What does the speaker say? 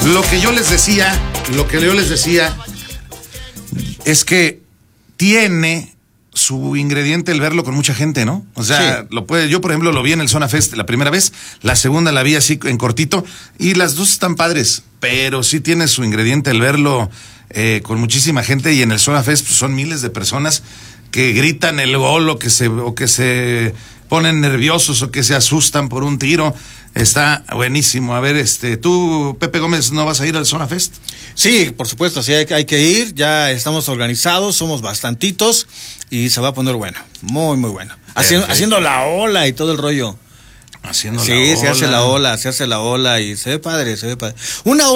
Lo que yo les decía es que tiene su ingrediente el verlo con mucha gente, ¿no? O sea, Sí. yo por ejemplo lo vi en el Zona Fest la primera vez, la segunda la vi así en cortito, y las dos están padres, pero sí tiene su ingrediente el verlo con muchísima gente, y en el Zona Fest pues, son miles de personas que gritan el gol o que se ponen nerviosos o que se asustan por un tiro. Está buenísimo. A ver, tú, Pepe Gómez, ¿no vas a ir al Zona Fest? Sí, por supuesto, sí hay que ir, ya estamos organizados, somos bastantitos y se va a poner bueno, muy, muy bueno. Haciendo la ola y todo el rollo. Haciendo Sí, la ola. se hace la ola y se ve padre, Una ola